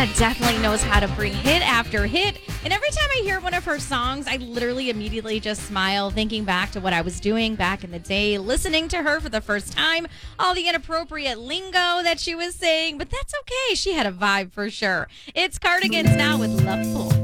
definitely knows how to bring hit after hit. And every time I hear one of her songs, I literally immediately just smile, thinking back to what I was doing back in the day, listening to her for the first time, all the inappropriate lingo that she was saying. But that's okay. She had a vibe for sure. It's Cardigans now with Love Pool.